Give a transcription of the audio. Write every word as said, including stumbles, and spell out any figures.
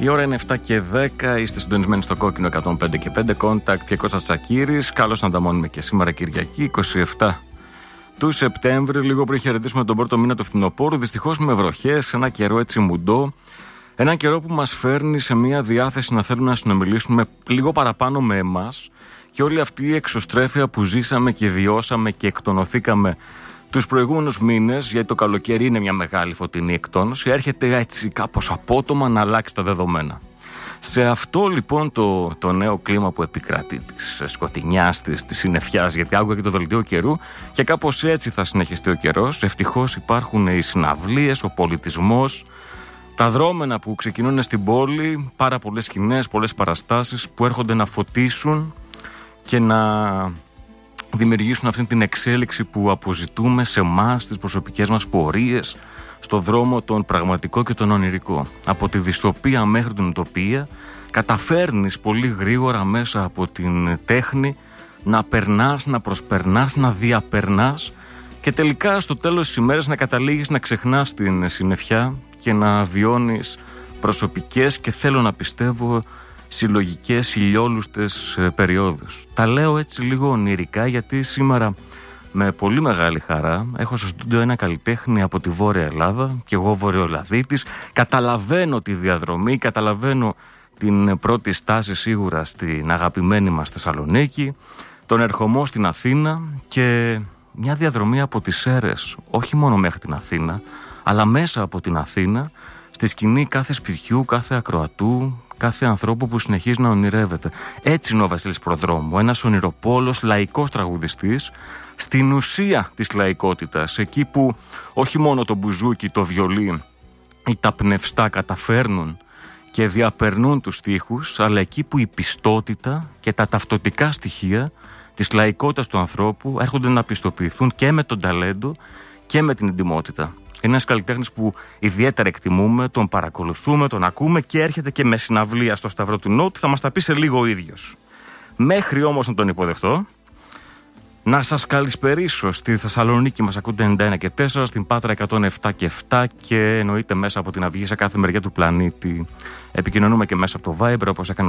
Η ώρα είναι επτά και δέκα, είστε συντονισμένοι στο Κόκκινο εκατόν πέντε και πέντε, Contact και Κώστας Τσακύρης. Καλώς ανταμώνουμε και σήμερα Κυριακή, είκοσι επτά του Σεπτέμβρη, λίγο πριν χαιρετήσουμε τον πρώτο μήνα του φθινοπόρου. Δυστυχώς με βροχές, ένα καιρό έτσι μουντό. Ένα καιρό που μας φέρνει σε μια διάθεση να θέλουμε να συνομιλήσουμε λίγο παραπάνω με εμάς και όλη αυτή η εξωστρέφεια που ζήσαμε και βιώσαμε και εκτονωθήκαμε τους προηγούμενους μήνες, γιατί το καλοκαίρι είναι μια μεγάλη φωτεινή εκτόνωση, έρχεται έτσι κάπως απότομα να αλλάξει τα δεδομένα. Σε αυτό λοιπόν το, το νέο κλίμα που επικρατεί της σκοτεινιάς, της, της συννεφιάς, γιατί άκουγα και το δελτίο καιρού και κάπως έτσι θα συνεχιστεί ο καιρός. Ευτυχώς υπάρχουν οι συναυλίες, ο πολιτισμός, τα δρόμενα που ξεκινούν στην πόλη, πάρα πολλές σκηνές, πολλές παραστάσεις που έρχονται να φωτίσουν και να δημιουργήσουν αυτή την εξέλιξη που αποζητούμε σε εμάς, στις προσωπικές μας πορείες, στο δρόμο τον πραγματικό και τον ονειρικό. Από τη δυστοπία μέχρι την ουτοπία καταφέρνεις πολύ γρήγορα μέσα από την τέχνη να περνάς, να προσπερνάς, να διαπερνάς και τελικά στο τέλος της ημέρας να καταλήγεις να ξεχνάς την συννεφιά και να βιώνεις προσωπικές και θέλω να πιστεύω συλλογικές ηλιόλουστες περιόδους. Τα λέω έτσι λίγο ονειρικά γιατί σήμερα με πολύ μεγάλη χαρά έχω στο στούντιο ένα καλλιτέχνη από τη Βόρεια Ελλάδα και εγώ Βορειοελλαδίτης. Καταλαβαίνω τη διαδρομή, καταλαβαίνω την πρώτη στάση σίγουρα στην αγαπημένη μας Θεσσαλονίκη, τον ερχομό στην Αθήνα και μια διαδρομή από τις Σέρρες, όχι μόνο μέχρι την Αθήνα, αλλά μέσα από την Αθήνα, στη σκηνή κάθε σπιτιού, κάθε ακροατού, κάθε ανθρώπου που συνεχίζει να ονειρεύεται. Έτσι είναι ο Βασίλης Προδρόμου, ένας ονειροπόλος, λαϊκός τραγουδιστής, στην ουσία της λαϊκότητας, εκεί που όχι μόνο το μπουζούκι, το βιολί ή τα πνευστά καταφέρνουν και διαπερνούν τους στίχους, αλλά εκεί που η πιστότητα και τα ταυτοτικά στοιχεία της λαϊκότητας του ανθρώπου έρχονται να πιστοποιηθούν και με τον ταλέντο και με την εντιμότητα. Είναι ένας καλλιτέχνης που ιδιαίτερα εκτιμούμε, τον παρακολουθούμε, τον ακούμε και έρχεται και με συναυλία στο Σταυρό του Νότου, θα μας τα πει σε λίγο ο ίδιος. Μέχρι όμως να τον υποδεχτώ, να σας καλησπερίσω. Στη Θεσσαλονίκη μας ακούτε ενενήντα ένα και τέσσερα, στην Πάτρα εκατόν επτά και επτά και εννοείται μέσα από την Αυγή σε κάθε μεριά του πλανήτη. Επικοινωνούμε και μέσα από το Viber όπως έκανε